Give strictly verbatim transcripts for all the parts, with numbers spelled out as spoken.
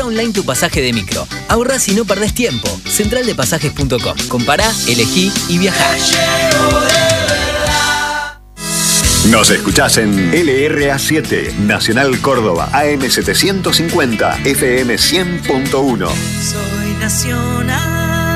Online tu pasaje de micro. Ahorrás y no perdés tiempo. central de pasajes punto com. Compará, elegí y viajá. Nos escuchás en L R A siete, Nacional Córdoba, A M setecientos cincuenta, F M cien punto uno. Soy nacional.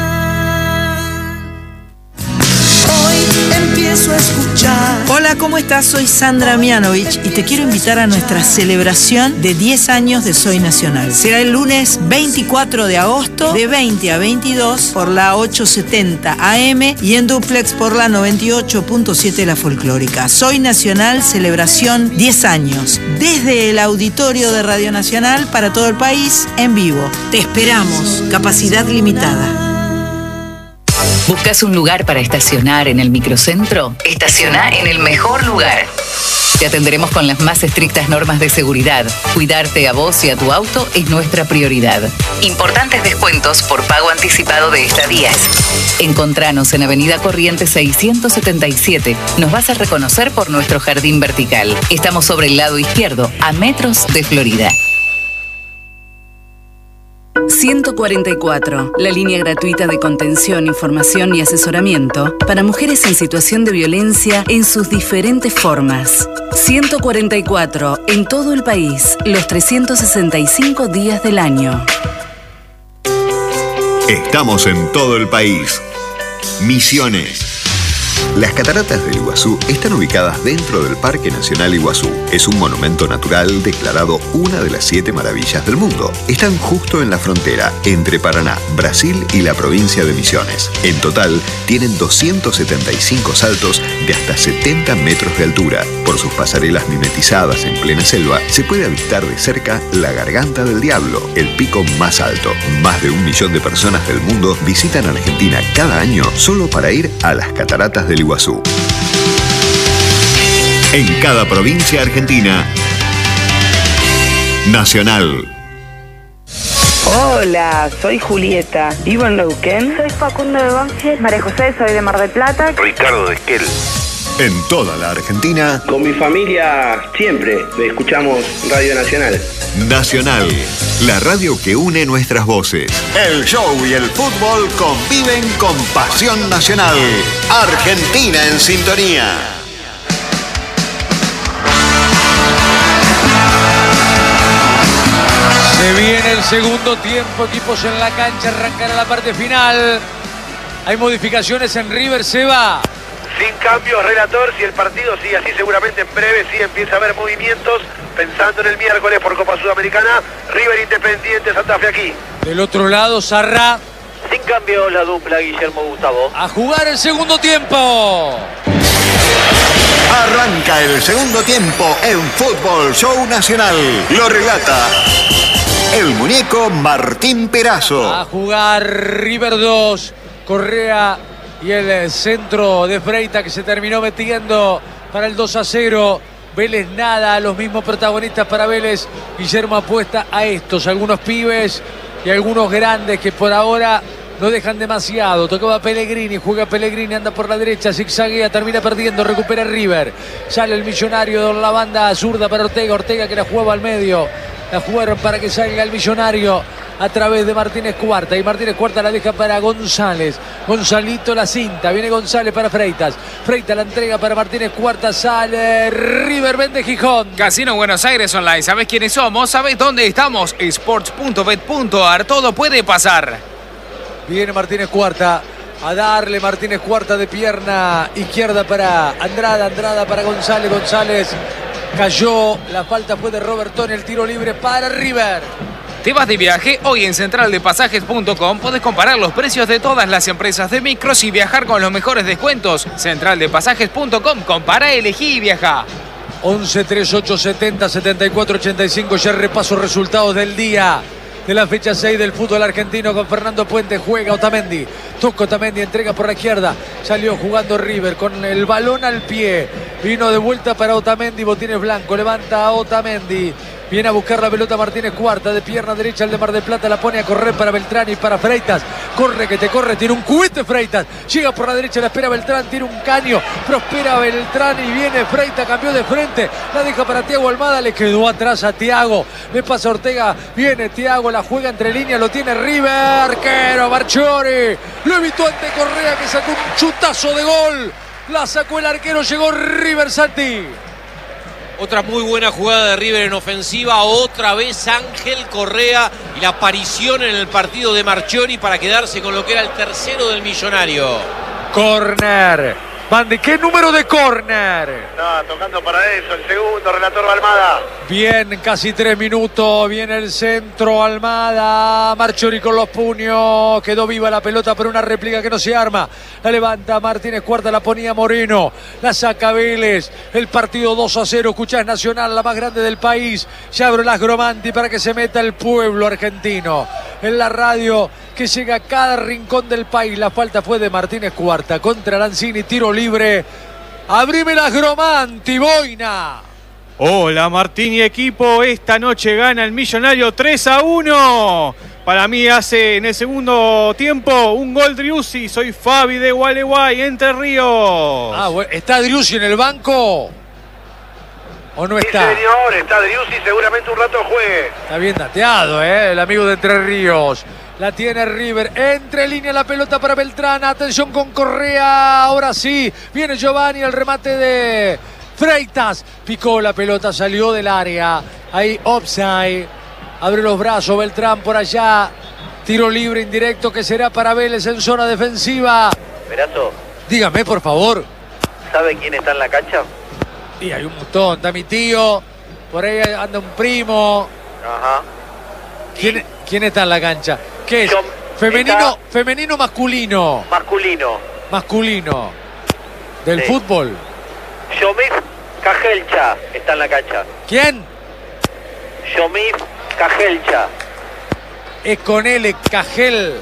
Hoy empiezo a escuchar. Hola, ¿cómo estás? Soy Sandra Mianovich y te quiero invitar a nuestra celebración de diez años de Soy Nacional. Será el lunes veinticuatro de agosto de veinte a veintidós por la ochocientos setenta A M y en duplex por la noventa y ocho punto siete La Folclórica. Soy Nacional, celebración diez años. Desde el auditorio de Radio Nacional para todo el país, en vivo. Te esperamos. Capacidad limitada. ¿Buscas un lugar para estacionar en el microcentro? Estaciona en el mejor lugar. Te atenderemos con las más estrictas normas de seguridad. Cuidarte a vos y a tu auto es nuestra prioridad. Importantes descuentos por pago anticipado de estadías. Encontranos en Avenida Corrientes seiscientos setenta y siete. Nos vas a reconocer por nuestro jardín vertical. Estamos sobre el lado izquierdo, a metros de Florida. ciento cuarenta y cuatro, la línea gratuita de contención, información y asesoramiento para mujeres en situación de violencia en sus diferentes formas. ciento cuarenta y cuatro, en todo el país, los trescientos sesenta y cinco días del año. Estamos en todo el país. Misiones. Las cataratas del Iguazú están ubicadas dentro del Parque Nacional Iguazú. Es un monumento natural declarado una de las siete maravillas del mundo. Están justo en la frontera entre Paraná, Brasil y la provincia de Misiones. En total, tienen doscientos setenta y cinco saltos de hasta setenta metros de altura. Por sus pasarelas mimetizadas en plena selva, se puede avistar de cerca la Garganta del Diablo, el pico más alto. Más de un millón de personas del mundo visitan Argentina cada año solo para ir a las cataratas del Iguazú. En cada provincia argentina, Nacional. Hola, soy Julieta, vivo en Neuquén. Soy Facundo de Banfield. María José, soy de Mar del Plata. Ricardo de Esquel. En toda la Argentina, con mi familia siempre escuchamos Radio Nacional. Nacional, la radio que une nuestras voces. El show y el fútbol conviven con pasión nacional. Argentina en sintonía. Se viene el segundo tiempo, equipos en la cancha, arrancará la parte final. Hay modificaciones en River, Seba. Sin cambios, relator, si el partido sigue así seguramente en breve sí empieza a haber movimientos, pensando en el miércoles por Copa Sudamericana, River Independiente, Santa Fe aquí. Del otro lado, Sarrá. Sin cambios la dupla Guillermo Gustavo. A jugar el segundo tiempo. Arranca el segundo tiempo en Fútbol Show Nacional. Lo relata el muñeco Martín Perazo. A jugar River dos, Correa y el centro de Freita que se terminó metiendo para el dos a cero. Vélez nada, los mismos protagonistas para Vélez. Guillermo apuesta a estos, algunos pibes y algunos grandes que por ahora no dejan demasiado. Tocaba Pellegrini, juega Pellegrini, anda por la derecha, zigzaguea, termina perdiendo, recupera River. Sale el Millonario de la banda zurda para Ortega, Ortega que la jugaba al medio. La jugaron para que salga el Millonario a través de Martínez Cuarta. Y Martínez Cuarta la deja para González. Gonzalito la cinta. Viene González para Freitas. Freitas la entrega para Martínez Cuarta. Sale River vende Gijón. Casino Buenos Aires Online. ¿Sabés quiénes somos? ¿Sabés dónde estamos? sports punto bet punto a r. Todo puede pasar. Viene Martínez Cuarta. A darle Martínez Cuarta de pierna izquierda para Andrada. Andrada para González. González cayó. La falta fue de Robertoni. El tiro libre para River. ¿Te vas de viaje? Hoy en central de pasajes punto com podés comparar los precios de todas las empresas de micros y viajar con los mejores descuentos. central de pasajes punto com. Compara, elegí y viaja. once, treinta y ocho, setenta, setenta y cuatro, ochenta y cinco. Ya repaso resultados del día de la fecha seis del fútbol argentino con Fernando Puente. Juega Otamendi. Toca Otamendi, entrega por la izquierda. Salió jugando River con el balón al pie. Vino de vuelta para Otamendi. Botines blanco. Levanta a Otamendi. Viene a buscar la pelota Martínez Cuarta, de pierna derecha el de Mar del Plata, la pone a correr para Beltrán y para Freitas. Corre que te corre, tiene un cubete Freitas. Llega por la derecha, la espera Beltrán, tiene un caño. Prospera Beltrán y viene Freitas, cambió de frente. La deja para Thiago Almada, le quedó atrás a Thiago. Le pasa Ortega, viene Thiago, la juega entre líneas, lo tiene River. Arquero Marchiori. Lo evitó ante Correa que sacó un chutazo de gol. La sacó el arquero, llegó River Santi. Otra muy buena jugada de River en ofensiva. Otra vez Ángel Correa y la aparición en el partido de Marchiori para quedarse con lo que era el tercero del Millonario. Corner. Bandi, ¿qué número de córner? No, tocando para eso, el segundo, relator Almada. Bien, casi tres minutos, viene el centro, Almada, Marchiori con los puños, quedó viva la pelota por una réplica que no se arma, la levanta Martínez Cuarta, la ponía Moreno, la saca Vélez, el partido dos a cero, escuchás Nacional, la más grande del país, ya abro las Gromanti para que se meta el pueblo argentino, en la radio que llega a cada rincón del país, la falta fue de Martínez Cuarta, contra Lanzini, tiro libre, abrime las Gromanti, Boina. Hola Martín y equipo, esta noche gana el Millonario tres a uno. Para mí hace en el segundo tiempo un gol Driussi, soy Fabi de Gualeguay, Entre Ríos. Ah, bueno. ¿Está Driussi en el banco? ¿O no está? Sí, señor, está Driussi, seguramente un rato juegue. Está bien dateado, ¿eh? El amigo de Entre Ríos. La tiene River, entre línea la pelota para Beltrán, atención con Correa, ahora sí, viene Giovanni, el remate de Freitas, picó la pelota, salió del área, ahí offside, abre los brazos Beltrán por allá, tiro libre indirecto que será para Vélez en zona defensiva. Perazo. Dígame por favor. ¿Sabe quién está en la cancha? Y hay un montón, está mi tío, por ahí anda un primo. Ajá. ¿Quién, ¿quién está en la cancha? ¿Qué es? Yo, ¿Femenino, está... femenino masculino? Masculino. Masculino. ¿Del sí. fútbol? Yomif Cajelcha está en la cancha. ¿Quién? Yomif Cajelcha. Es con L, Cajel.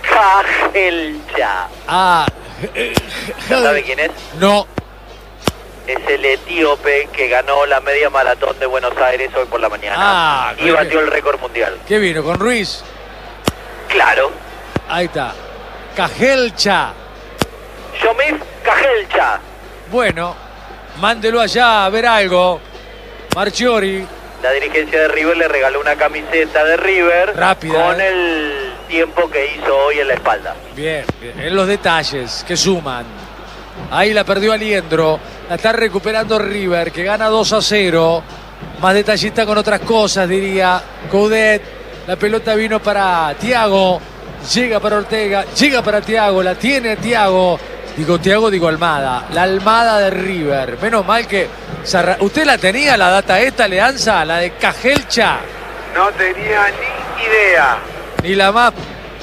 Cajelcha. Ah. ¿Sabe quién es? No. Es el etíope que ganó la media maratón de Buenos Aires hoy por la mañana. Ah, y batió el récord mundial. ¿Qué vino? ¿Con Ruiz? Claro. Ahí está. Cajelcha. Yomif Cajelcha. Bueno, mándelo allá a ver algo. Marchiori. La dirigencia de River le regaló una camiseta de River. Rápida. Con ¿eh? el tiempo que hizo hoy en la espalda. Bien, bien. En los detalles que suman. Ahí la perdió Aliendro. La está recuperando River, que gana dos a cero. Más detallista con otras cosas, diría Coudet. La pelota vino para Thiago. Llega para Ortega. Llega para Thiago. La tiene Thiago. Digo Thiago, digo Almada. La Almada de River. Menos mal que... ¿Usted la tenía, la data esta, Leanza? La de Cajelcha. No tenía ni idea. Ni la más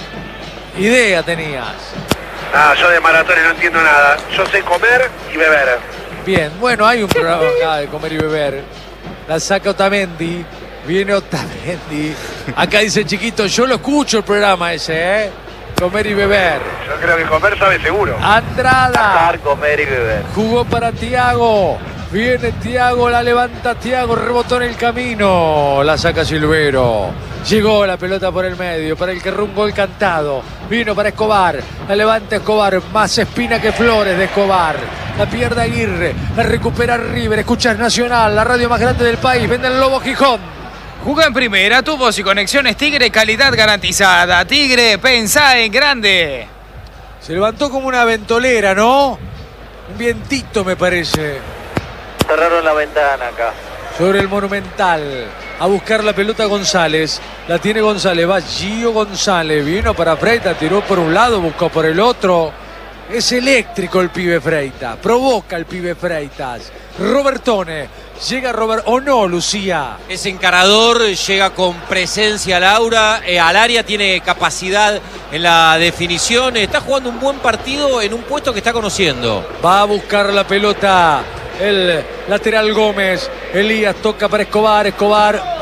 idea tenías. Ah, yo de maratones no entiendo nada. Yo sé comer y beber. Bien, bueno, hay un programa acá de comer y beber. La saca Otamendi. Viene Otamendi. Acá dice Chiquito, yo lo escucho el programa ese, ¿eh? Comer y beber. Yo creo que comer sabe seguro. Andrada. Bajar, comer y beber. Jugó para Thiago. Viene Thiago, la levanta Thiago, rebotó en el camino. La saca Silvero. Llegó la pelota por el medio, para el que rumbo el cantado. Vino para Escobar, la levanta Escobar, más espina que flores de Escobar. La pierde Aguirre, la recupera River. Escuchas Nacional, la radio más grande del país. Vende el Lobo Gijón. Jugá en primera, tubos y conexiones Tigre, calidad garantizada. Tigre, pensá en grande. Se levantó como una ventolera, ¿no? Un vientito me parece. Cerraron la ventana acá. Sobre el Monumental. A buscar la pelota González. La tiene González. Va Gio González. Vino para Freitas. Tiró por un lado. Buscó por el otro. Es eléctrico el pibe Freitas. Provoca el pibe Freitas. Robertone. Llega Robert. ¿O no, Lucía? Es encarador. Llega con presencia al aura. Eh, al área. Tiene capacidad en la definición. Está jugando un buen partido en un puesto que está conociendo. Va a buscar la pelota el lateral Gómez. Elías toca para Escobar. Escobar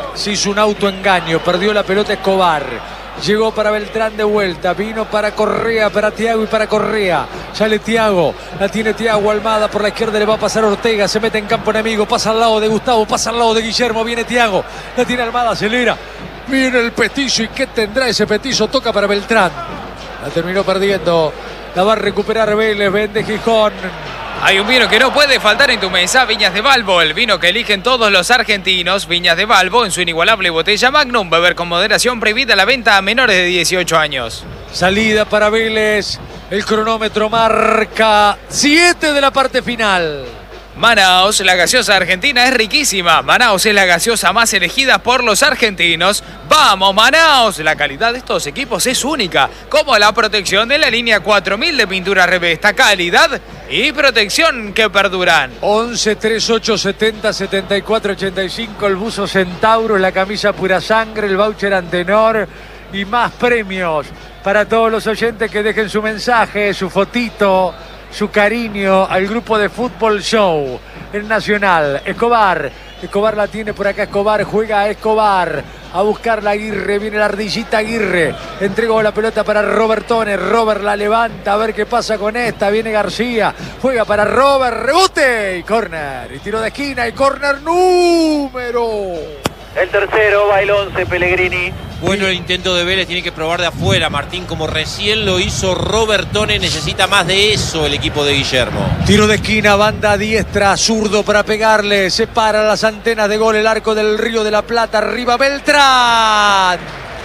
se hizo un autoengaño, perdió la pelota Escobar. Llegó para Beltrán de vuelta, vino para Correa, para Thiago y para Correa. Sale Thiago, la tiene Thiago Almada, por la izquierda le va a pasar Ortega, se mete en campo enemigo, pasa al lado de Gustavo, pasa al lado de Guillermo, viene Thiago, la tiene Almada, acelera, viene el petizo, ¿y qué tendrá ese petizo? Toca para Beltrán, la terminó perdiendo, la va a recuperar Vélez, vende Gijón. Hay un vino que no puede faltar en tu mesa, Viñas de Valvo, el vino que eligen todos los argentinos. Viñas de Valvo en su inigualable botella Magnum, beber con moderación, prohibida la venta a menores de dieciocho años. Salida para Vélez, el cronómetro marca siete de la parte final. Manaos, la gaseosa argentina es riquísima. Manaos es la gaseosa más elegida por los argentinos. ¡Vamos, Manaos! La calidad de estos equipos es única, como la protección de la línea cuatro mil de pintura Revesta. Calidad y protección que perduran. once, treinta y ocho, setenta, setenta y cuatro, ochenta y cinco, el buzo Centauro, la camisa Pura Sangre, el voucher Antenor y más premios para todos los oyentes que dejen su mensaje, su fotito, su cariño al grupo de Fútbol Show, el Nacional. Escobar, Escobar la tiene por acá, Escobar juega a Escobar, a buscar la Aguirre, viene la ardillita Aguirre, entregó la pelota para Robertone, Robert la levanta, a ver qué pasa con esta, viene García, juega para Robert, rebote y córner, y tiro de esquina y córner número... El tercero, va el once, Pellegrini. Bueno, el intento de Vélez, tiene que probar de afuera, Martín, como recién lo hizo Robertone. Necesita más de eso el equipo de Guillermo. Tiro de esquina, banda diestra, zurdo para pegarle. Separa las antenas de gol el arco del Río de la Plata. Arriba Beltrán.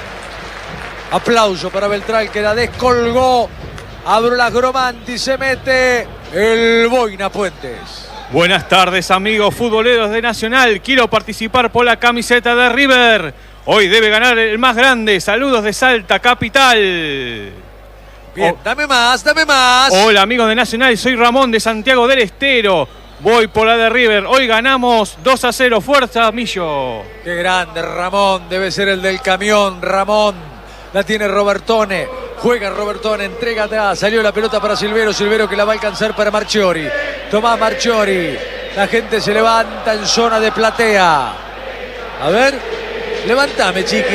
Aplauso para Beltrán, que la descolgó. Abro las Gromanti, se mete el Boina Puentes. Buenas tardes, amigos futboleros de Nacional. Quiero participar por la camiseta de River. Hoy debe ganar el más grande. Saludos de Salta, capital. Bien, oh. dame más, dame más. Hola, amigos de Nacional. Soy Ramón de Santiago del Estero. Voy por la de River. Hoy ganamos dos a cero. Fuerza, Millo. Qué grande, Ramón. Debe ser el del camión, Ramón. La tiene Robertone. Juega Robertone, entrega atrás. Salió la pelota para Silvero. Silvero que la va a alcanzar para Marchiori. Tomás Marchiori. La gente se levanta en zona de platea. A ver. Levantame, chiqui.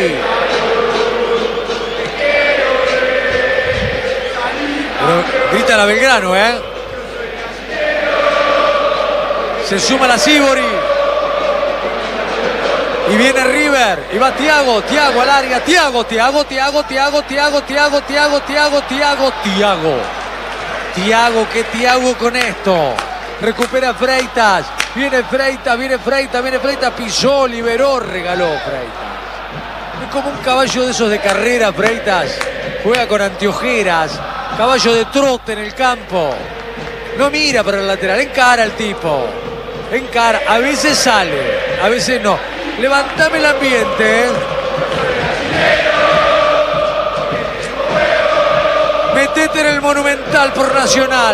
Pero grita la Belgrano, ¿eh? Se suma la Sibori. Y viene River, y va Thiago, Thiago al área, Thiago, Thiago, Thiago, Thiago, Thiago, Thiago, Thiago, Thiago, Thiago, Thiago. Thiago, ¿qué Thiago con esto? Recupera Freitas, viene Freitas, viene Freitas, viene Freitas, pisó, liberó, regaló Freitas. Es como un caballo de esos de carrera, Freitas. Juega con anteojeras, caballo de trote en el campo. No mira para el lateral, encara al tipo. Encara, a veces sale, a veces no. Levantame el ambiente, ¿eh? Metete en el Monumental por Nacional.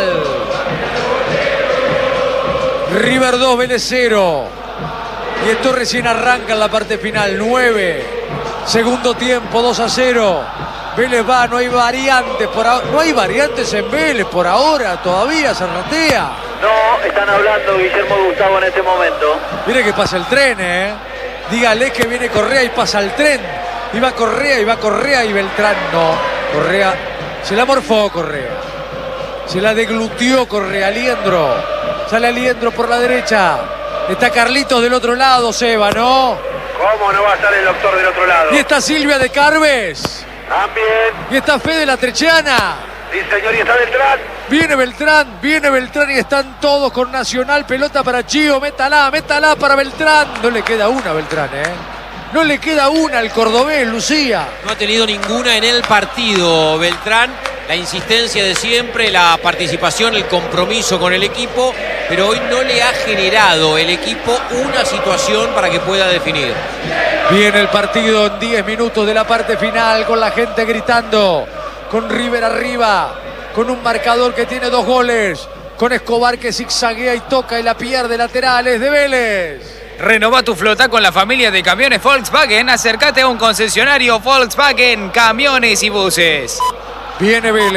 River dos, Vélez cero. Y esto recién arranca en la parte final. nueve. Segundo tiempo, dos a cero. Vélez va, no hay variantes por ahora. No hay variantes en Vélez por ahora, todavía Zarratea. No, están hablando Guillermo y Gustavo en este momento. Mire que pasa el tren, ¿eh? Dígale que viene Correa y pasa el tren. Y va Correa, y va Correa y Beltrán no. Correa, se la morfó Correa. Se la deglutió Correa, Aliendro. Sale Aliendro por la derecha. Está Carlitos del otro lado, Seba, ¿no? ¿Cómo no va a estar el doctor del otro lado? Y está Silvia de Carves. También. Y está Fede la Trecheana. Sí, señor, y está Beltrán. Viene Beltrán, viene Beltrán y están todos con Nacional. Pelota para Chío, métala, métala para Beltrán. No le queda una a Beltrán, ¿eh? No le queda una al cordobés, Lucía. No ha tenido ninguna en el partido Beltrán. La insistencia de siempre, la participación, el compromiso con el equipo, pero hoy no le ha generado el equipo una situación para que pueda definir. Viene el partido en diez minutos de la parte final con la gente gritando, con River arriba, con un marcador que tiene dos goles, con Escobar que zigzaguea y toca y la pierde, laterales de Vélez. Renova tu flota con la familia de camiones Volkswagen. Acércate a un concesionario Volkswagen, camiones y buses. Viene Vélez,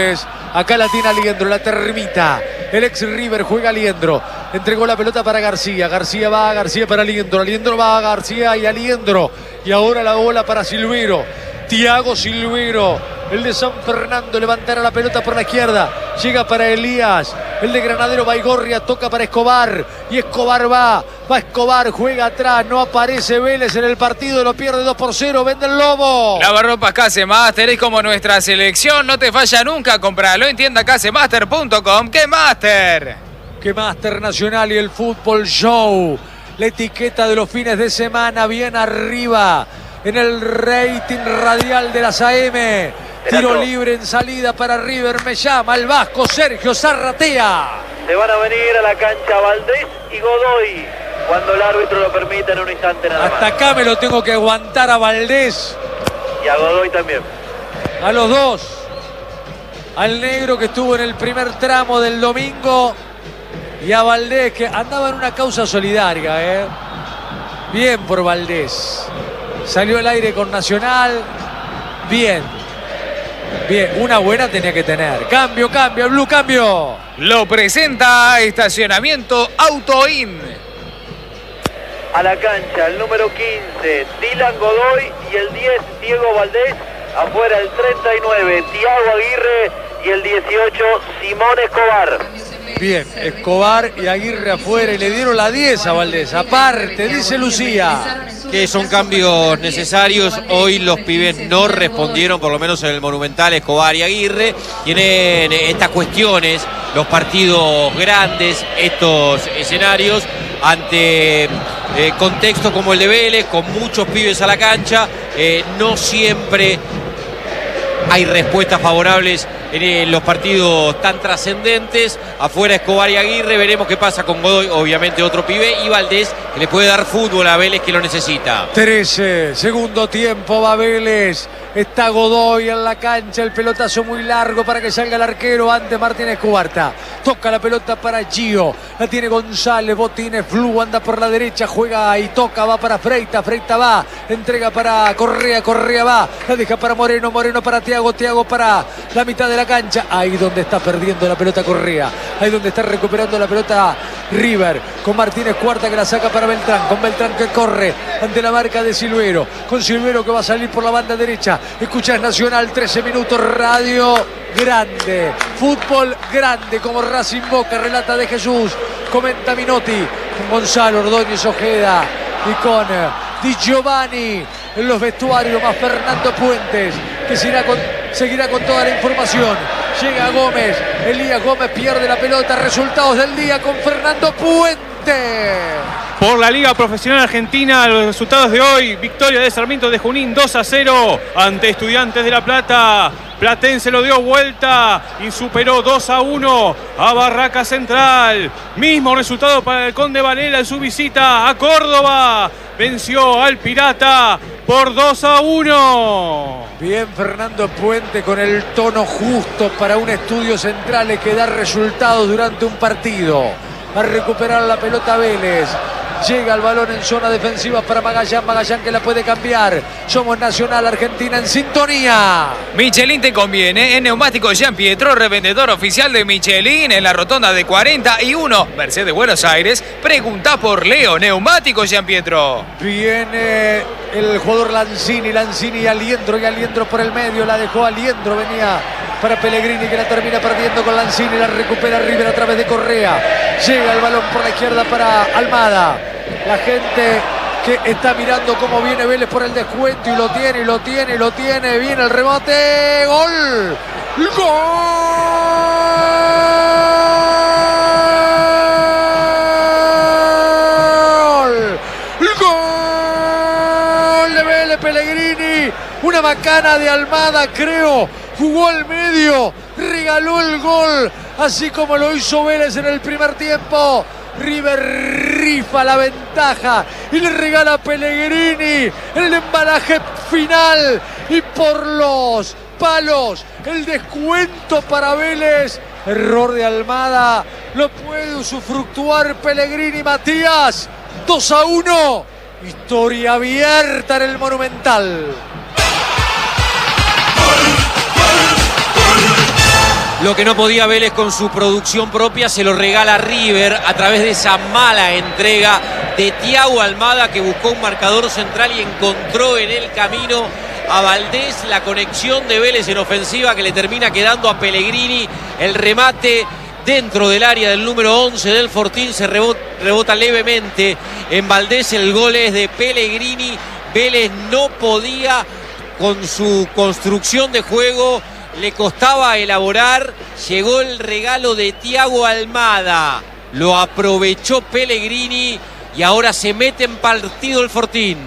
Acá la tiene Aliendro, la termita. El ex River juega Aliendro. Entregó la pelota para García. García va, García para Aliendro. Aliendro va, García y Aliendro. Y ahora la bola para Silvero. Thiago Silvero, el de San Fernando, levantará la pelota por la izquierda. Llega para Elías. El de Granadero Baigorria toca para Escobar. Y Escobar va. Va Escobar, juega atrás. No aparece Vélez en el partido. Lo pierde dos por cero. Vende el Lobo. Lavarropas Casemaster es como nuestra selección. No te falla nunca. Compralo en tienda casemaster punto com. ¡Qué Master! ¡Qué Master Nacional y el Fútbol Show! La etiqueta de los fines de semana bien arriba en el rating radial de las A M. Tiro libre en salida para River. Me llama el vasco Sergio Zarratea. Se van a venir a la cancha Valdés y Godoy cuando el árbitro lo permita en un instante nada más. Hasta acá me lo tengo que aguantar a Valdés. Y a Godoy también. A los dos. Al negro que estuvo en el primer tramo del domingo. Y a Valdés que andaba en una causa solidaria. ¿eh? Bien por Valdés. Salió al aire con Nacional. Bien. Bien, una buena tenía que tener. Cambio, cambio, Blue, cambio. Lo presenta Estacionamiento Autoin. A la cancha, el número quince, Dylan Godoy, y el diez, Diego Valdés. Afuera el treinta y nueve, Thiago Aguirre, y el dieciocho, Simón Escobar. Bien, Escobar y Aguirre afuera, y le dieron la diez a Valdés. Aparte, dice Lucía. Que son cambios necesarios. Hoy los pibes no respondieron, por lo menos en el Monumental, Escobar y Aguirre. Tienen estas cuestiones, los partidos grandes, estos escenarios, ante eh, contextos como el de Vélez, con muchos pibes a la cancha. Eh, no siempre hay respuestas favorables en los partidos tan trascendentes. Afuera Escobar y Aguirre, veremos qué pasa con Godoy, obviamente otro pibe, y Valdés, que le puede dar fútbol a Vélez, que lo necesita. trece, segundo tiempo, va Vélez. Está Godoy en la cancha, el pelotazo muy largo para que salga el arquero ante Martínez Cubarta. Toca la pelota para Gio, la tiene González, Botines, Flu, anda por la derecha, juega y toca, va para Freita, Freita va, entrega para Correa, Correa va, la deja para Moreno, Moreno para Thiago, Thiago para la mitad de la cancha, ahí donde está perdiendo la pelota Correa, ahí donde está recuperando la pelota River, con Martínez Cuarta que la saca para Beltrán, con Beltrán que corre ante la marca de Silvero, con Silvero que va a salir por la banda derecha. Escuchás Nacional, trece minutos, radio grande, fútbol grande, como Racing Boca, relata de Jesús, comenta Minotti, con Gonzalo Ordóñez Ojeda y con Di Giovanni en los vestuarios, más Fernando Puentes, que seguirá con, seguirá con toda la información. Llega Gómez, Elías Gómez pierde la pelota, resultados del día con Fernando Puente. Por la Liga Profesional Argentina, los resultados de hoy: victoria de Sarmiento de Junín dos a cero ante Estudiantes de La Plata. Platense lo dio vuelta y superó dos a uno a Barraca Central. Mismo resultado para el Conde Varela en su visita a Córdoba. Venció al Pirata por dos a uno. Bien Fernando Puente con el tono justo para un Estudio Central que da resultados durante un partido. A recuperar la pelota Vélez. Llega el balón en zona defensiva para Magallán, Magallán que la puede cambiar. Somos Nacional Argentina en sintonía. Michelin te conviene. En Neumáticos Jean Pietro, revendedor oficial de Michelin en la rotonda de cuarenta y uno, Mercedes Buenos Aires. Pregunta por Leo, Neumáticos Jean Pietro. Viene el jugador Lanzini, Lanzini y Aliendro, y Aliendro por el medio, la dejó Aliendro, venía para Pellegrini que la termina perdiendo con Lanzini, la recupera River a través de Correa. Llega el balón por la izquierda para Almada. La gente que está mirando cómo viene Vélez por el descuento y lo tiene, y lo tiene, y lo tiene. Viene el rebote. ¡Gol! ¡Gol! ¡Gol de Vélez! Pellegrini. Una macana de Almada, creo. Jugó al medio. Regaló el gol. Así como lo hizo Vélez en el primer tiempo. River rifa la ventaja y le regala a Pellegrini el embalaje final, y por los palos el descuento para Vélez. Error de Almada, lo puede usufructuar Pellegrini. Matías, dos a uno, historia abierta en el Monumental. Lo que no podía Vélez con su producción propia se lo regala River a través de esa mala entrega de Thiago Almada, que buscó un marcador central y encontró en el camino a Valdés. La conexión de Vélez en ofensiva que le termina quedando a Pellegrini. El remate dentro del área del número once del Fortín se rebota, rebota levemente en Valdés. El gol es de Pellegrini. Vélez no podía con su construcción de juego. Le costaba elaborar, llegó el regalo de Thiago Almada, lo aprovechó Pellegrini y ahora se mete en partido el Fortín.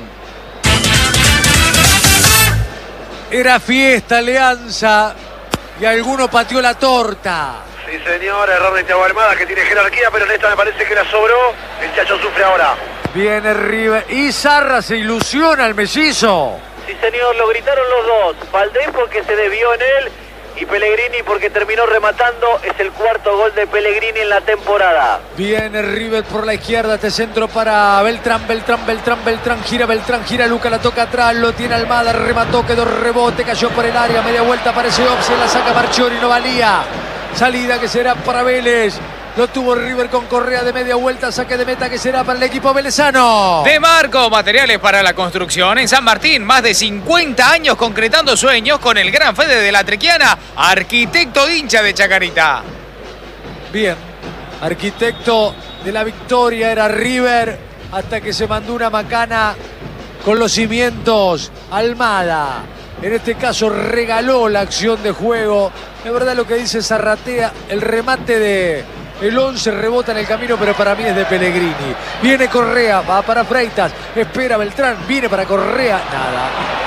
Era fiesta, Alianza, y alguno pateó la torta. Sí, señor, error de Thiago Almada, que tiene jerarquía, pero en esta me parece que la sobró. El Chacho sufre ahora. Viene River y Zarra se ilusiona al mellizo. Sí, señor, lo gritaron los dos. Valdés porque se desvió en él y Pellegrini porque terminó rematando. Es el cuarto gol de Pellegrini en la temporada. Viene River por la izquierda, este centro para Beltrán, Beltrán, Beltrán, Beltrán, gira Beltrán, gira Luca, la toca atrás, lo tiene Almada, remató, quedó rebote, cayó por el área, media vuelta, aparece Opse, la saca Marchiori, no valía. Salida que será para Vélez. Lo tuvo River con Correa de media vuelta, saque de meta que será para el equipo velezano. De Marco, materiales para la construcción en San Martín, más de cincuenta años concretando sueños con el gran Fede de la Trequiana, arquitecto hincha de Chacarita. Bien, arquitecto de la victoria era River hasta que se mandó una macana con los cimientos. Almada, en este caso regaló la acción de juego. Es verdad lo que dice Zarratea, el remate de el once rebota en el camino, pero para mí es de Pellegrini. Viene Correa, va para Freitas, espera Beltrán, viene para Correa, nada,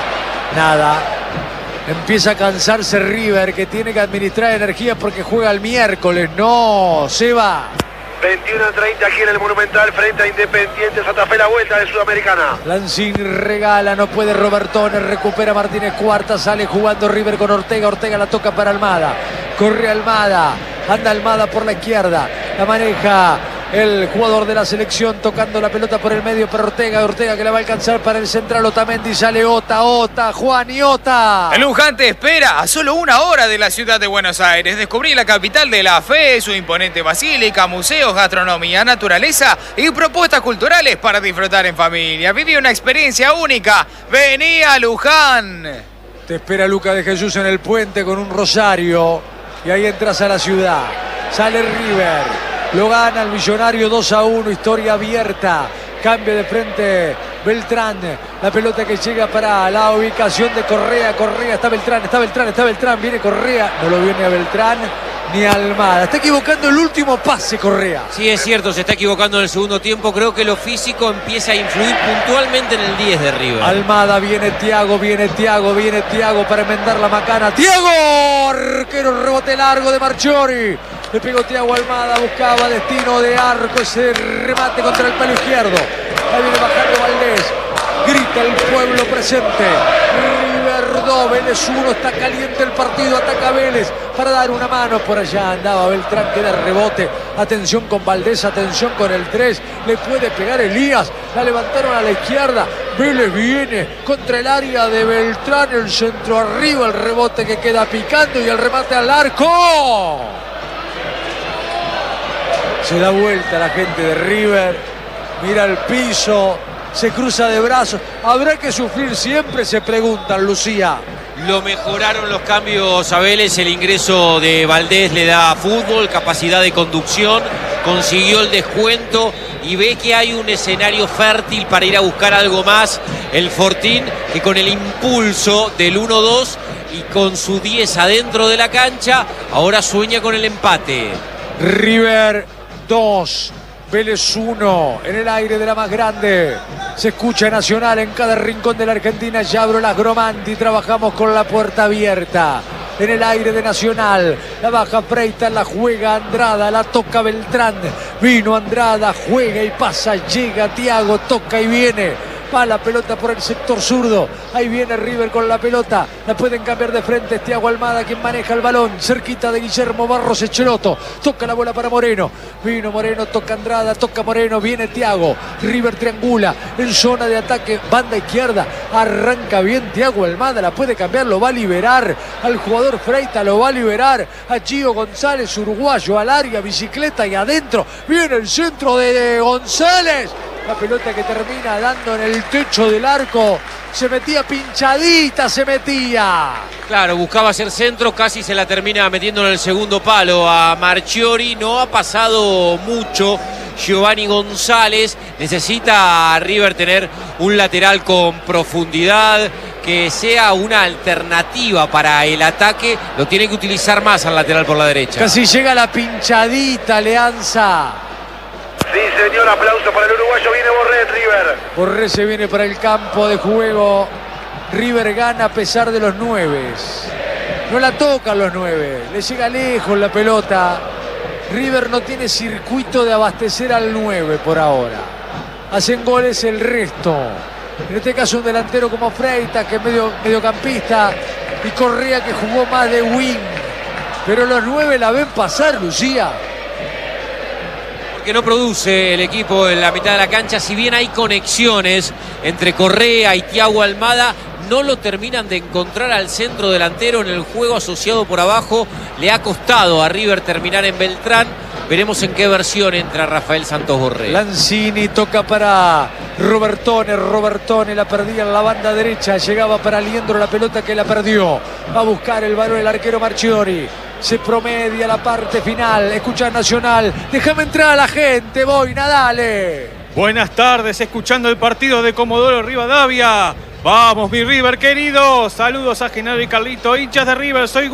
nada. Empieza a cansarse River, que tiene que administrar energía porque juega el miércoles. No, se va. veintiuno a treinta aquí en el Monumental frente a Independiente Santa Fe, la vuelta de Sudamericana. Lanzini regala, no puede Robertone, recupera Martínez Cuarta, sale jugando River con Ortega, Ortega la toca para Almada, corre Almada, anda Almada por la izquierda, la maneja el jugador de la selección tocando la pelota por el medio para Ortega, Ortega que la va a alcanzar para el central, Otamendi, sale Ota, Ota, Juan y Ota. El Luján te espera a solo una hora de la ciudad de Buenos Aires. Descubrí la capital de la fe, su imponente basílica, museos, gastronomía, naturaleza y propuestas culturales para disfrutar en familia. Viví una experiencia única. Vení a Luján. Te espera Luca de Jesús en el puente con un rosario y ahí entras a la ciudad. Sale River. Lo gana el Millonario dos a uno, historia abierta. Cambio de frente Beltrán. La pelota que llega para la ubicación de Correa. Correa, está Beltrán, está Beltrán, está Beltrán. Viene Correa. No lo viene a Beltrán ni a Almada. Está equivocando el último pase Correa. Sí, es cierto, se está equivocando en el segundo tiempo. Creo que lo físico empieza a influir puntualmente en el diez de River. Almada, viene Thiago, viene Thiago, viene Thiago para enmendar la macana. ¡Thiago! Arquero, rebote largo de Marchiori. Le pegó Thiago Almada, buscaba destino de arco, ese remate contra el palo izquierdo. Ahí viene bajando Valdés, grita el pueblo presente. River dos, Vélez uno, está caliente el partido, ataca Vélez para dar una mano. Por allá andaba Beltrán, queda rebote. Atención con Valdés, atención con el tres. Le puede pegar Elías, la levantaron a la izquierda. Vélez viene contra el área de Beltrán, el centro arriba, el rebote que queda picando y el remate al arco. Se da vuelta la gente de River, mira el piso, se cruza de brazos. ¿Habrá que sufrir siempre? Se preguntan, Lucía. Lo mejoraron los cambios a Vélez, el ingreso de Valdés le da fútbol, capacidad de conducción, consiguió el descuento y ve que hay un escenario fértil para ir a buscar algo más. El Fortín, que con el impulso del uno dos y con su diez adentro de la cancha, ahora sueña con el empate. River dos, Vélez uno, en el aire de la más grande. Se escucha Nacional en cada rincón de la Argentina. Ya abro las Gromanti, trabajamos con la puerta abierta. En el aire de Nacional, la baja Freitas, la juega Andrada, la toca Beltrán. Vino Andrada, juega y pasa, llega Thiago, toca y viene. Va la pelota por el sector zurdo. Ahí viene River con la pelota. La pueden cambiar de frente. Thiago Almada quien maneja el balón. Cerquita de Guillermo Barros Echeloto. Toca la bola para Moreno. Vino Moreno, toca Andrada, toca Moreno. Viene Thiago. River triangula en zona de ataque. Banda izquierda. Arranca bien Thiago Almada. La puede cambiar. Lo va a liberar al jugador Freita. Lo va a liberar a Gio González, uruguayo, al área, bicicleta y adentro. Viene el centro de González. La pelota que termina dando en el techo del arco. Se metía pinchadita, se metía. Claro, buscaba hacer centro, casi se la termina metiendo en el segundo palo a Marchiori. No ha pasado mucho Giovanni González. Necesita a River tener un lateral con profundidad, que sea una alternativa para el ataque. Lo tiene que utilizar más al lateral por la derecha. Casi llega la pinchadita, Leanza. Sí, señor, aplauso para el uruguayo. Viene Borré en River. Borré se viene para el campo de juego. River gana a pesar de los nueves. No la tocan los nueve. Le llega lejos la pelota. River no tiene circuito de abastecer al nueve por ahora. Hacen goles el resto. En este caso un delantero como Freita, que es medio, mediocampista, y Correa, que jugó más de wing. Pero los nueve la ven pasar, Lucía. Que no produce el equipo en la mitad de la cancha. Si bien hay conexiones entre Correa y Thiago Almada, no lo terminan de encontrar al centro delantero en el juego asociado por abajo. Le ha costado a River terminar en Beltrán. Veremos en qué versión entra Rafael Santos Borré. Lanzini toca para Robertone. Robertone la perdía en la banda derecha. Llegaba para Liendro, la pelota que la perdió. Va a buscar el balón el arquero Marchiori. Se promedia la parte final. Escucha Nacional. Déjame entrar a la gente, Boina, dale. Buenas tardes, escuchando el partido de Comodoro Rivadavia. Vamos, mi River querido. Saludos a Genaro y Carlito, hinchas de River. Soy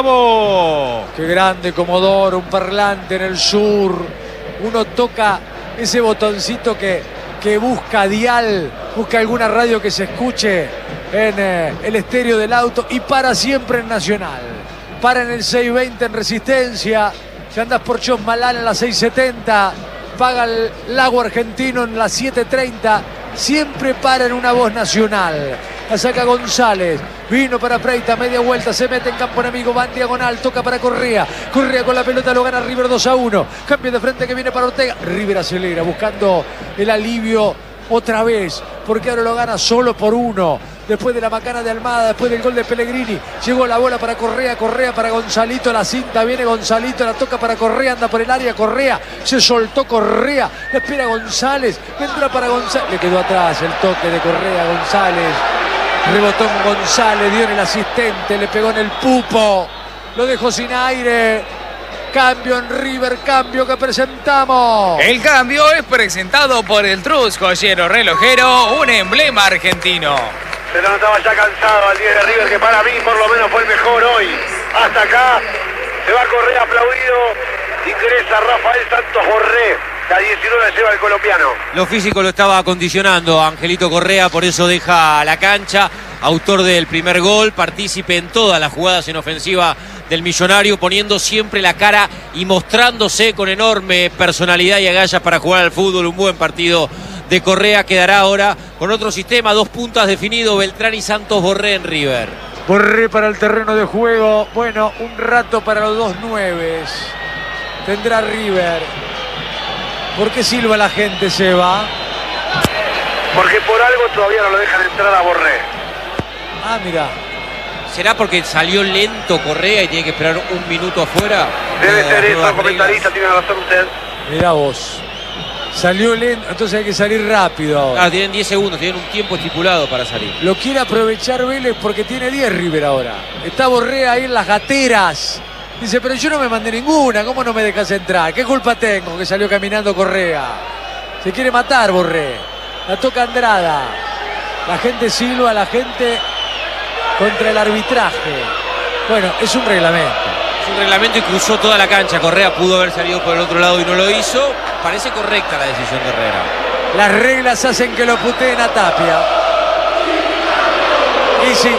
Gustavo. Qué grande Comodoro, un parlante en el sur. Uno toca ese botoncito que, que busca dial, busca alguna radio que se escuche en eh, el estéreo del auto y para siempre en Nacional. Para en el seiscientos veinte en Resistencia. Si andas por Chosmalal en la seiscientos setenta, paga el Lago Argentino en la setecientos treinta. Siempre para en una voz nacional. La saca González. Vino para Freita, media vuelta, se mete en campo enemigo, va en diagonal, toca para Correa. Correa con la pelota, lo gana River dos a uno. Cambio de frente que viene para Ortega. River acelera, buscando el alivio otra vez, porque ahora lo gana solo por uno. Después de la macana de Almada, después del gol de Pellegrini, llegó la bola para Correa, Correa para Gonzalito, la cinta, viene Gonzalito, la toca para Correa, anda por el área, Correa, se soltó Correa, la espera González, entra para González, le quedó atrás el toque de Correa, González, rebotó en González, dio en el asistente, le pegó en el pupo, lo dejó sin aire. Cambio en River, cambio que presentamos. El cambio es presentado por el Trus Joyero Relojero, un emblema argentino. Se lo notaba ya cansado al diez de River, que para mí por lo menos fue el mejor hoy. Hasta acá se va a correr aplaudido. Ingresa Rafael Santos Borré. La diecinueve lleva el colombiano. Lo físico lo estaba acondicionando Angelito Correa, por eso deja la cancha. Autor del primer gol, partícipe en todas las jugadas en ofensiva del Millonario, poniendo siempre la cara y mostrándose con enorme personalidad y agallas para jugar al fútbol. Un buen partido de Correa. Quedará ahora con otro sistema, dos puntas definido, Beltrán y Santos Borré en River. Borré para el terreno de juego. Bueno, un rato para los dos nueves. Tendrá River. ¿Por qué silba la gente, Seba? Porque por algo todavía no lo dejan entrar a Borré. Ah, mira. ¿Será porque salió lento Correa y tiene que esperar un minuto afuera? Debe Eh, ser eso, nuevas comentarista, reglas. tiene razón usted. Mirá vos. Salió lento, entonces hay que salir rápido ahora. Claro, tienen diez segundos, tienen un tiempo estipulado para salir. Lo quiere aprovechar Vélez porque tiene diez River ahora. Está Borré ahí en las gateras. Dice, pero yo no me mandé ninguna, ¿cómo no me dejas entrar? ¿Qué culpa tengo que salió caminando Correa? Se quiere matar Borré. La toca Andrada. La gente silba, la gente contra el arbitraje. Bueno, es un reglamento. Es un reglamento y cruzó toda la cancha. Correa pudo haber salido por el otro lado y no lo hizo. Parece correcta la decisión de Herrera. Las reglas hacen que lo puteen a Tapia. Y sí.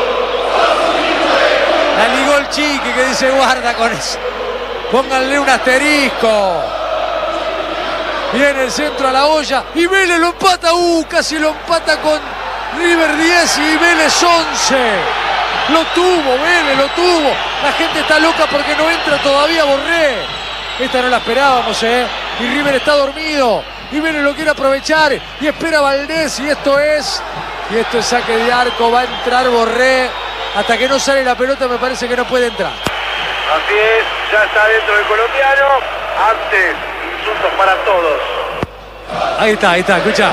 La ligó el Chiqui que dice guarda con eso. Pónganle un asterisco. Viene el centro a la olla y Vélez lo empata. Uh, casi lo empata con River diez y Vélez once. Lo tuvo, Vélez, lo tuvo. La gente está loca porque no entra todavía Borré. Esta no la esperábamos, ¿eh? Y River está dormido. Y Vélez lo quiere aprovechar. Y espera Valdés. Y esto es... Y esto es saque de arco. Va a entrar Borré. Hasta que no sale la pelota me parece que no puede entrar. Así es, ya está dentro el colombiano. Antes, insultos para todos. Ahí está, ahí está, escucha.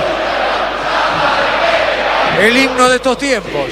El himno de estos tiempos.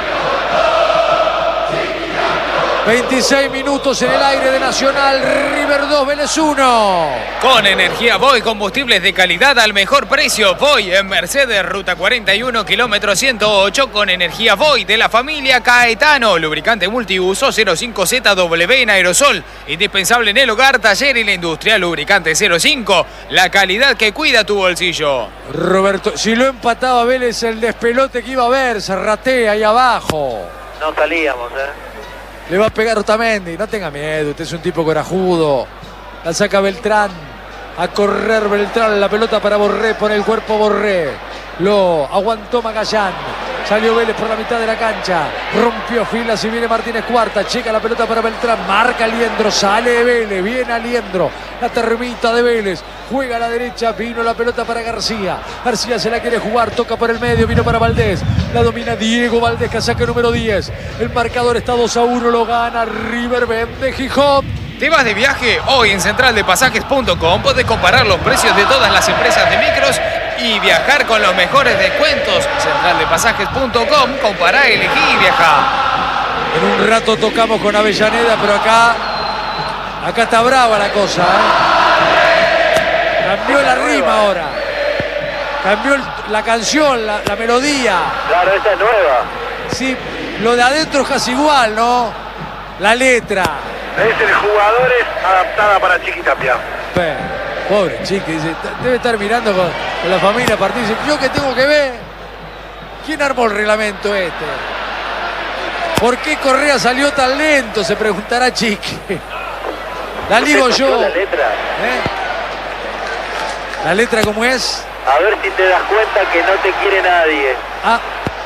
veintiséis minutos en el aire de Nacional. River dos, Vélez uno. Con energía Voy, combustibles de calidad al mejor precio. Voy en Mercedes, ruta cuarenta y uno, kilómetro ciento ocho. Con energía Voy de la familia Caetano. Lubricante multiuso cero cinco Z W en aerosol. Indispensable en el hogar, taller y la industria. Lubricante cero cinco. La calidad que cuida tu bolsillo. Roberto, si lo empataba Vélez, el despelote que iba a haber. Se ratea ahí abajo. No salíamos, ¿eh? Le va a pegar Otamendi. No tenga miedo, usted es un tipo corajudo. La saca Beltrán. A correr Beltrán. La pelota para Borré. Pone el cuerpo Borré. Lo aguantó Magallán. Salió Vélez por la mitad de la cancha. Rompió filas y viene Martínez Cuarta. Checa la pelota para Beltrán. Marca Liendro. Sale de Vélez. Viene a Liendro. La termita de Vélez. Juega a la derecha. Vino la pelota para García. García se la quiere jugar. Toca por el medio. Vino para Valdés. La domina Diego Valdés. Casaca número diez. El marcador está dos a uno. Lo gana River. Vende Gijón. ¿Te vas de viaje? Hoy en central de pasajes punto com podés comparar los precios de todas las empresas de micros y viajar con los mejores descuentos. central de pasajes punto com, compará, elegí y viajá. En un rato tocamos con Avellaneda, pero acá, acá está brava la cosa, ¿eh? Cambió la rima ahora. Cambió el, la canción, la, la melodía. Claro, esta es nueva. Sí, lo de adentro es casi igual, ¿no? La letra. Es el Jugadores adaptada para Chiqui Tapia. Pobre Chiqui, dice, debe estar mirando con, con la familia partido. Dice, ¿yo qué tengo que ver? ¿Quién armó el reglamento este? ¿Por qué Correa salió tan lento? Se preguntará Chiqui. La digo yo. ¿La letra? ¿Eh? ¿La letra cómo es? A ver si te das cuenta que no te quiere nadie. Ah.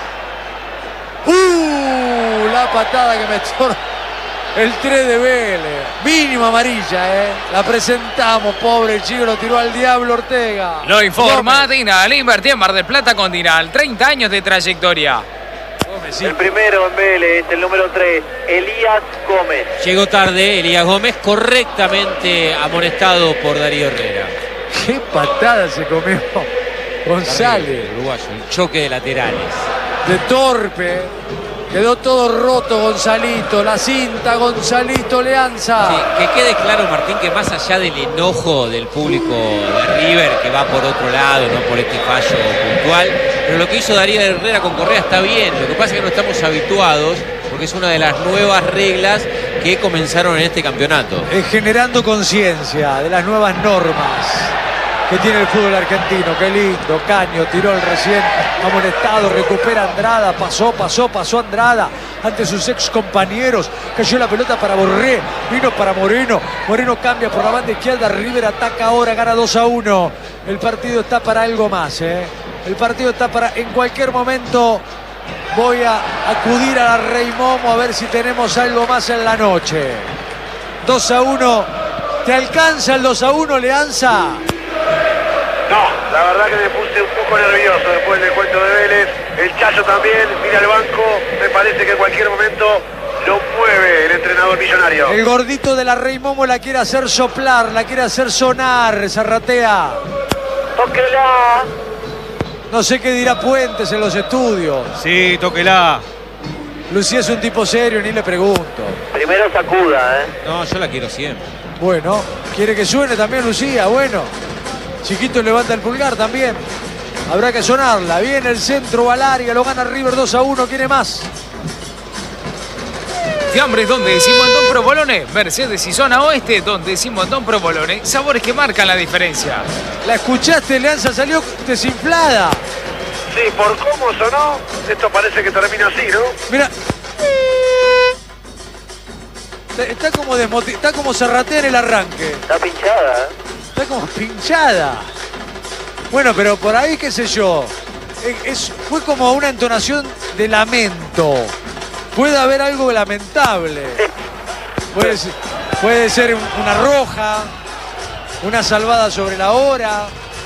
¡Uh! La patada que metió el tres de Vélez. Mínimo amarilla, ¿eh? La presentamos, pobre chico, lo tiró al diablo Ortega. Lo informa Dinal. Invertí en Mar del Plata con Dinal. treinta años de trayectoria. Gómez, sí. El primero en Vélez, el número tres, Elías Gómez. Llegó tarde Elías Gómez, correctamente amonestado por Darío Herrera. Qué patada se comió González. Uruguayo, un choque de laterales. De torpe. Quedó todo roto Gonzalito, la cinta Gonzalito Leanza. Sí, que quede claro, Martín, que más allá del enojo del público de River, que va por otro lado, no por este fallo puntual, pero lo que hizo Darío Herrera con Correa está bien. Lo que pasa es que no estamos habituados, porque es una de las nuevas reglas que comenzaron en este campeonato. Es generando conciencia de las nuevas normas que tiene el fútbol argentino. Qué lindo, Caño tiró el recién amonestado, recupera Andrada, pasó, pasó, pasó Andrada ante sus ex compañeros, cayó la pelota para Borré, vino para Moreno, Moreno cambia por la banda izquierda, River ataca ahora, gana dos a uno, el partido está para algo más, ¿eh? El partido está para, en cualquier momento voy a acudir a la Rey Momo a ver si tenemos algo más en la noche. dos a uno, ¿te alcanza el dos a uno, Leanza? No, la verdad que me puse un poco nervioso después del cuento de Vélez. El Chacho también, mira el banco. Me parece que en cualquier momento lo mueve el entrenador millonario. El gordito de la Rey Momo la quiere hacer soplar, la quiere hacer sonar, Zarratea. tóquela. No sé qué dirá Puentes en los estudios. Sí, tóquela. Lucía es un tipo serio, ni le pregunto. Primero sacuda, ¿eh? No, yo la quiero siempre. Bueno, quiere que suene también Lucía, bueno. Chiquito levanta el pulgar también. Habrá que sonarla. Viene el centro, Valaria, lo gana River dos a uno. ¿Quiere más? Fiambres donde decimos Don Provolone, Mercedes y zona oeste donde decimos Don Provolone, sabores que marcan la diferencia. ¿La escuchaste, Leanza? Salió desinflada. Sí, por cómo sonó, esto parece que termina así, ¿no? Mira. Está como desmoti... está como Zarratea en el arranque. Está pinchada, ¿eh? Está como pinchada. Bueno, pero por ahí, qué sé yo, es, fue como una entonación de lamento. Puede haber algo lamentable. Puede ser, puede ser una roja, una salvada sobre la hora.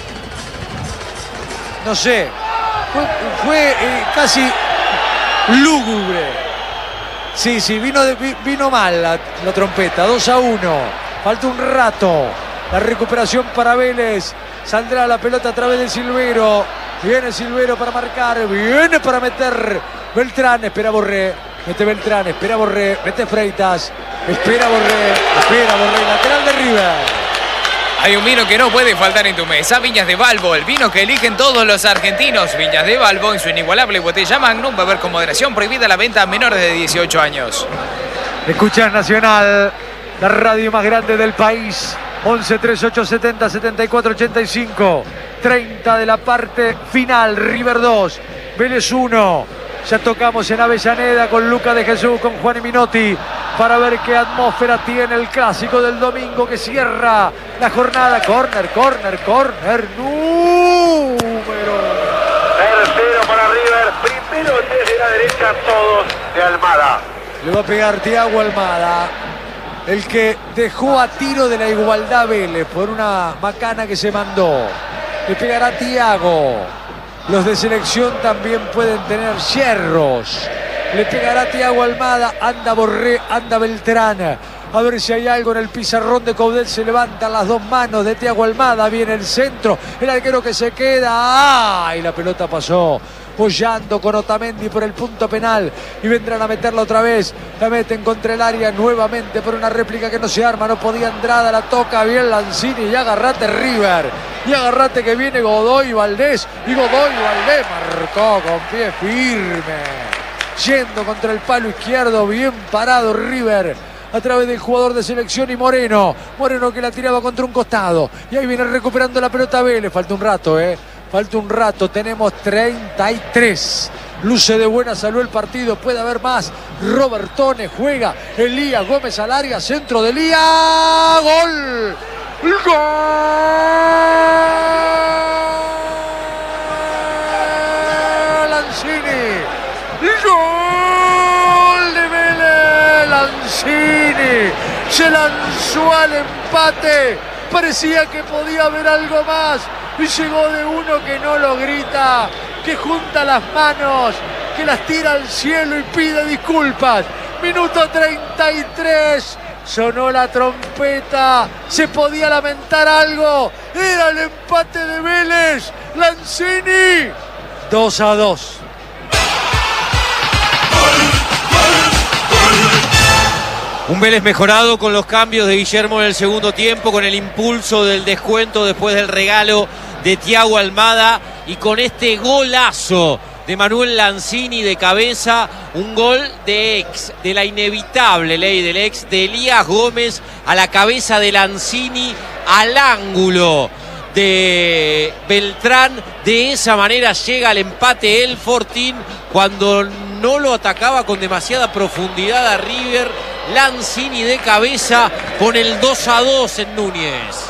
No sé. Fue, fue eh, casi lúgubre. Sí, sí, vino, de, vino mal la, la trompeta. dos a uno. Falta un rato. La recuperación para Vélez. Saldrá la pelota a través de Silvero. Viene Silvero para marcar. Viene para meter Beltrán. Espera Borré. Mete Beltrán. Espera Borré. Mete Freitas. Espera Borré. Espera Borré. Lateral de River. Hay un vino que no puede faltar en tu mesa. Viñas de Balbo. El vino que eligen todos los argentinos. Viñas de Balbo en su inigualable botella Magnum. Beber con moderación. Prohibida la venta a menores de dieciocho años. Escuchas Nacional. La radio más grande del país. once, treinta y ocho, setenta, setenta y cuatro, ochenta y cinco. treinta de la parte final. River dos. Vélez uno. Ya tocamos en Avellaneda con Luca de Jesús, con Juan y Minotti, para ver qué atmósfera tiene el clásico del domingo que cierra la jornada. Corner, corner, corner. Número. Tercero para River. Primero desde la derecha, todos de Almada. Le va a pegar Thiago Almada, el que dejó a tiro de la igualdad Vélez por una macana que se mandó. Le pegará Thiago. Los de selección también pueden tener hierros. Le pegará Thiago Almada. Anda Borré, anda Beltrán. A ver si hay algo en el pizarrón de Coudet. Se levantan las dos manos de Thiago Almada. Viene el centro. El arquero que se queda. ¡Ay! La pelota pasó. Pollando con Otamendi por el punto penal. Y vendrán a meterla otra vez. La meten contra el área nuevamente por una réplica que no se arma. No podía Andrada. La toca bien Lanzini. Y agarrate River. Y agarrate que viene Godoy Valdés. Y Godoy Valdés marcó con pie firme. Yendo contra el palo izquierdo. Bien parado River. A través del jugador de selección y Moreno. Moreno que la tiraba contra un costado. Y ahí viene recuperando la pelota Vélez. Falta un rato, eh. Falta un rato, tenemos treinta y tres. Luce de buena salud el partido, puede haber más. Robertone juega, Elías Gómez al área, centro de Elías. ¡Gol! ¡Gol! Lanzini. ¡Gol de Vélez! Lanzini se lanzó al empate. Parecía que podía haber algo más. Y llegó de uno que no lo grita, que junta las manos, que las tira al cielo y pide disculpas. Minuto treinta y tres, sonó la trompeta, se podía lamentar algo, era el empate de Vélez. Lanzini, dos a dos. Un Vélez mejorado con los cambios de Guillermo en el segundo tiempo, con el impulso del descuento después del regalo de Thiago Almada y con este golazo de Manuel Lanzini de cabeza, un gol de ex, de la inevitable ley del ex, de Elías Gómez a la cabeza de Lanzini al ángulo de Beltrán. De esa manera llega al empate el Fortín cuando no lo atacaba con demasiada profundidad a River. Lanzini de cabeza pone el dos a dos en Núñez.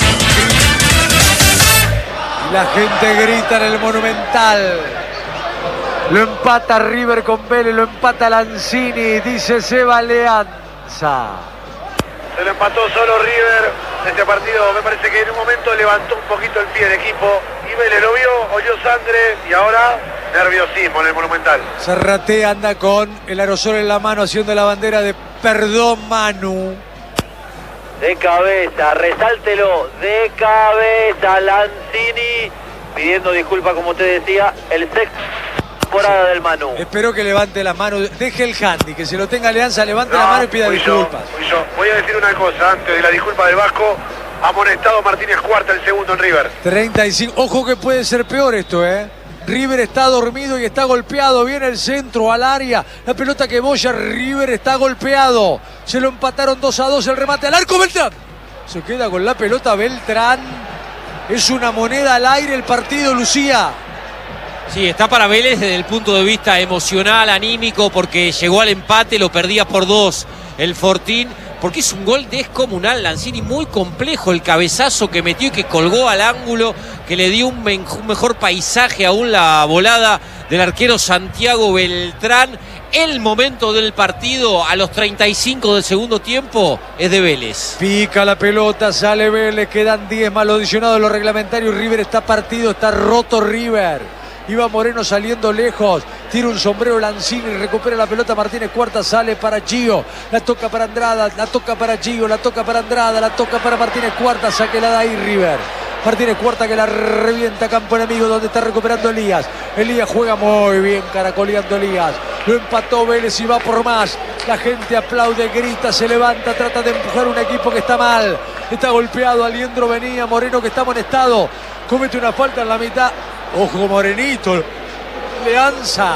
La gente grita en el Monumental. Lo empata River con Vélez, lo empata Lanzini, dice Seba Leanza. Se lo empató solo River. Este partido me parece que en un momento levantó un poquito el pie del equipo. Y Vélez lo vio, oyó sangre y ahora nerviosismo en el Monumental. Zarratea anda con el aerosol en la mano haciendo la bandera de perdón Manu. De cabeza, resáltelo, de cabeza, Lanzini, pidiendo disculpas, como usted decía, el sexto temporada del Manu. Espero que levante las manos, deje el handy, que se lo tenga Alianza, levante no, la mano y pida disculpas. Yo, yo. Voy a decir una cosa, antes de la disculpa del Vasco, amonestado Martínez Cuarta, el segundo en River. treinta y cinco, ojo que puede ser peor esto, eh. River está dormido y está golpeado. Viene el centro al área. La pelota que boya. River está golpeado. Se lo empataron dos a dos. El remate al arco. Beltrán. Se queda con la pelota Beltrán. Es una moneda al aire el partido, Lucía. Sí, está para Vélez desde el punto de vista emocional, anímico, porque llegó al empate, lo perdía por dos el Fortín, porque es un gol descomunal. Lanzini muy complejo, el cabezazo que metió y que colgó al ángulo, que le dio un, men- un mejor paisaje aún la volada del arquero Santiago Beltrán. El momento del partido a los treinta y cinco del segundo tiempo es de Vélez. Pica la pelota, sale Vélez, quedan diez más lo adicionado de los reglamentarios. River está partido, está roto River. Iba Moreno saliendo lejos, tira un sombrero Lanzini, recupera la pelota Martínez Cuarta, sale para Gio, la toca para Andrada, la toca para Gio, la toca para Andrada, la toca para Martínez Cuarta, sáquela de ahí River. Martínez Cuarta que la revienta campo enemigo donde está recuperando Elías. Elías juega muy bien, caracoleando Elías. Lo empató Vélez y va por más. La gente aplaude, grita, se levanta, trata de empujar un equipo que está mal. Está golpeado, Aliendro venía, Moreno que está amonestado. Comete una falta en la mitad. Ojo Morenito, Leanza.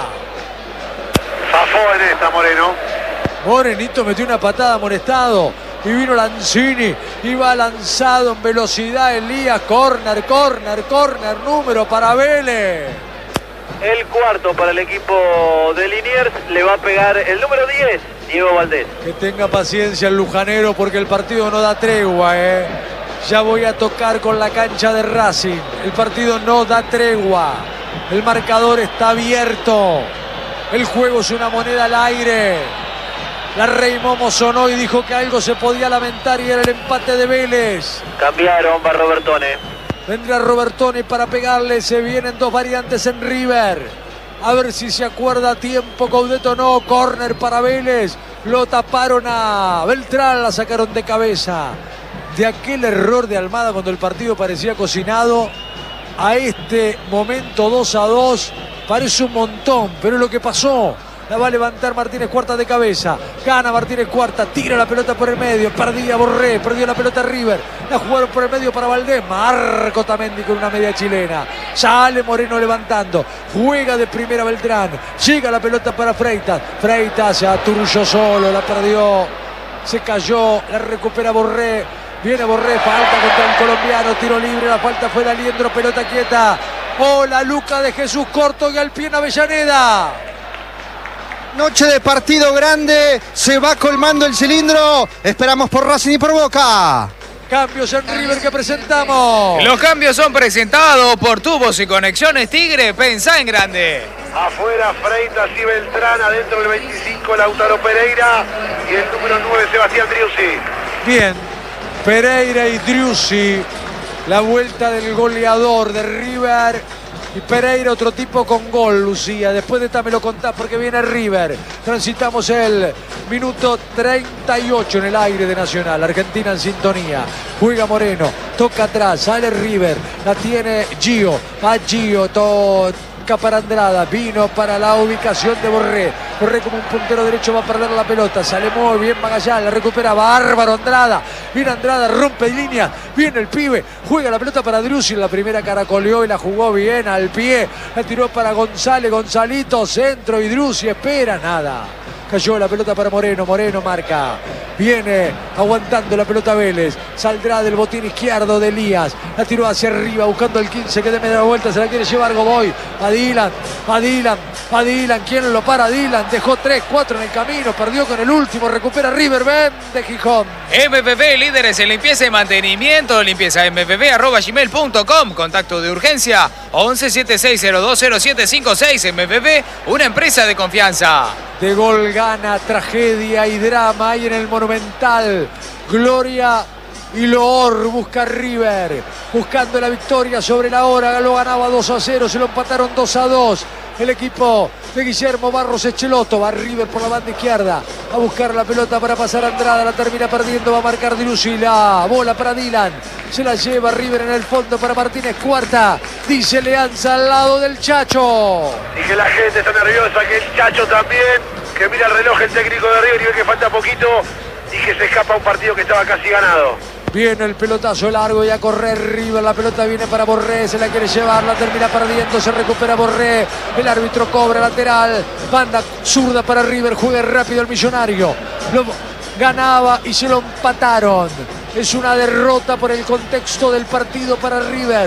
Zafó en esta Moreno. Morenito metió una patada amonestado. Y vino Lanzini, iba lanzado en velocidad Elías, córner, córner, córner, número para Vélez. El cuarto para el equipo de Liniers, le va a pegar el número diez, Diego Valdés. Que tenga paciencia el lujanero porque el partido no da tregua, eh. Ya voy a tocar con la cancha de Racing. El partido no da tregua. El marcador está abierto. El juego es una moneda al aire. La Rey Momo sonó y dijo que algo se podía lamentar y era el empate de Vélez. Cambiaron, va Robertone. Vendrá Robertone para pegarle. Se vienen dos variantes en River. A ver si se acuerda a tiempo. Coudet no. Córner para Vélez. Lo taparon a Beltrán. La sacaron de cabeza. De aquel error de Almada cuando el partido parecía cocinado, a este momento dos a dos parece un montón, pero es lo que pasó. La va a levantar Martínez Cuarta de cabeza. Gana Martínez Cuarta, tira la pelota por el medio. Perdía Borré, perdió la pelota River. La jugaron por el medio para Valdés. Marco Tamendi con una media chilena. Sale Moreno levantando. Juega de primera Beltrán. Llega la pelota para Freitas. Freitas se aturulló solo, la perdió. Se cayó, la recupera Borré. Viene Borré, falta contra el colombiano. Tiro libre, la falta fue de Aliendro. Pelota quieta. Hola, Luca de Jesús corto y al pie en Avellaneda. Noche de partido grande, se va colmando el cilindro. Esperamos por Racing y por Boca. Cambios en River que presentamos. Los cambios son presentados por Tubos y Conexiones Tigre. Pensá en grande. Afuera Freitas y Beltrán, adentro del veinticinco Lautaro Pereira y el número nueve Sebastián Driussi. Bien, Pereira y Driussi. La vuelta del goleador de River. Y Pereira, otro tipo con gol, Lucía. Después de esta me lo contás porque viene River. Transitamos el minuto treinta y ocho en el aire de Nacional. Argentina en sintonía. Juega Moreno, toca atrás, sale River. La tiene Gio. Va Gio, toca para Andrada. Vino para la ubicación de Borré. Borré como un puntero derecho va a perder la pelota. Sale muy bien Magallanes, la recupera bárbaro Andrada. Viene Andrada, rompe línea. Viene el pibe, juega la pelota para Driussi. La primera caracoleó y la jugó bien al pie. La tiró para González, Gonzalito, centro y Driussi espera nada. Cayó la pelota para Moreno, Moreno marca. Viene aguantando la pelota Vélez. Saldrá del botín izquierdo de Elías. La tiró hacia arriba buscando el quince que de media vuelta. Se la quiere llevar Godoy. A Dylan, a Dylan, a Dylan. ¿Quién lo para? Dylan. Dejó tres, cuatro en el camino. Perdió con el último. Recupera River. Ven de Gijón. M P P, líderes en limpieza y mantenimiento. Limpieza m p p arroba gmail punto com. Contacto de urgencia once setenta y seis cero dos cero siete cinco seis. M P P, una empresa de confianza. De gol gana, tragedia y drama ahí en el Monumental. Gloria y loor busca River, buscando la victoria sobre la hora. Lo ganaba dos a cero, se lo empataron dos a dos. El equipo de Guillermo Barros Echeloto. Va River por la banda izquierda a buscar la pelota para pasar a Andrada. La termina perdiendo, va a marcar Driussi. La bola para Dylan. Se la lleva River en el fondo para Martínez Cuarta. Dice Leanza al lado del Chacho. Y que la gente está nerviosa, que el Chacho también. Que mira el reloj el técnico de River y ve que falta poquito. Y que se escapa un partido que estaba casi ganado. Viene el pelotazo largo y a correr River. La pelota viene para Borré. Se la quiere llevar. La termina perdiendo. Se recupera Borré. El árbitro cobra lateral. Banda zurda para River. Juega rápido el Millonario. Lo ganaba y se lo empataron. Es una derrota por el contexto del partido para River.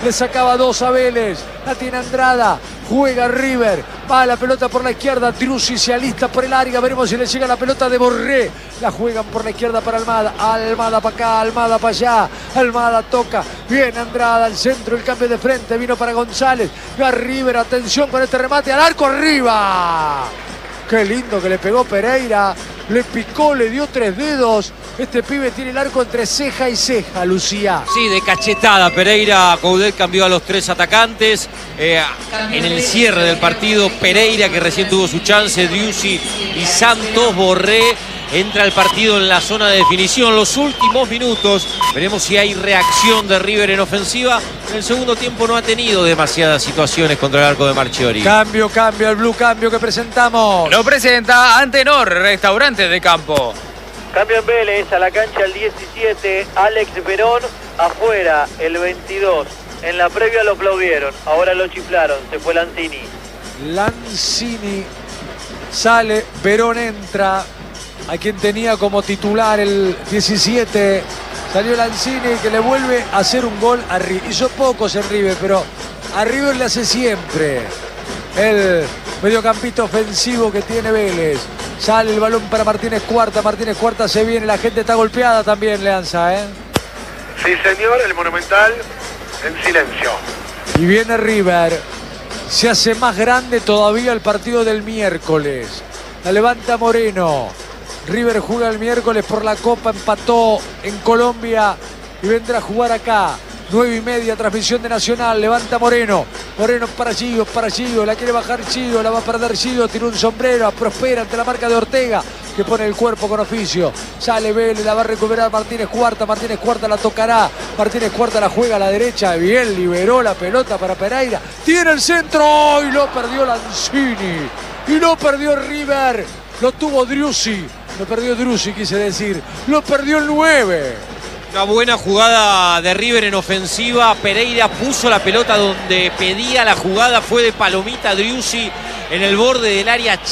Le sacaba dos a Vélez. La tiene Andrada. Juega River. Va la pelota por la izquierda. Driussi se alista por el área. Veremos si le llega la pelota de Borré. La juegan por la izquierda para Almada. Almada para acá. Almada para allá. Almada toca. Viene Andrada al centro. El cambio de frente. Vino para González. Va River. Atención con este remate. Al arco arriba. Qué lindo que le pegó Pereira. Le picó, le dio tres dedos. Este pibe tiene el arco entre ceja y ceja, Lucía. Sí, de cachetada. Pereira, Coudet cambió a los tres atacantes. Eh, en el cierre del partido, Pereira, que recién tuvo su chance, Driussi y Santos. Borré entra al partido en la zona de definición. Los últimos minutos, veremos si hay reacción de River en ofensiva. En el segundo tiempo no ha tenido demasiadas situaciones contra el arco de Marchiori. Cambio, cambio, el blue cambio que presentamos. Lo presenta Antenor, restaurante de campo. Cambio en Vélez, a la cancha el diecisiete, Alex Verón, afuera el veintidós. En la previa lo aplaudieron, ahora lo chiflaron, se fue Lanzini. Lanzini sale, Verón entra. A quien tenía como titular el diecisiete, salió Lanzini, que le vuelve a hacer un gol a River. Hizo pocos en River, pero a River le hace siempre. El mediocampista ofensivo que tiene Vélez. Sale el balón para Martínez Cuarta. Martínez Cuarta se viene, la gente está golpeada también, Leanza, ¿eh? Sí, señor, el Monumental en silencio. Y viene River. Se hace más grande todavía el partido del miércoles. La levanta Moreno. River juega el miércoles por la Copa, empató en Colombia y vendrá a jugar acá. Nueve y media, transmisión de Nacional. Levanta Moreno. Moreno para Gio, para Gio. La quiere bajar Gio, la va a perder Gio. Tiró un sombrero, prospera ante la marca de Ortega, que pone el cuerpo con oficio. Sale Vélez, la va a recuperar Martínez Cuarta. Martínez Cuarta la tocará. Martínez Cuarta la juega a la derecha. Bien, liberó la pelota para Pereira. Tiene el centro y lo perdió Lanzini. Y lo perdió River. Lo tuvo Driussi. Lo perdió Driussi, quise decir. Lo perdió el nueve. Una buena jugada de River en ofensiva. Pereira puso la pelota donde pedía la jugada. Fue de palomita Driussi en el borde del área.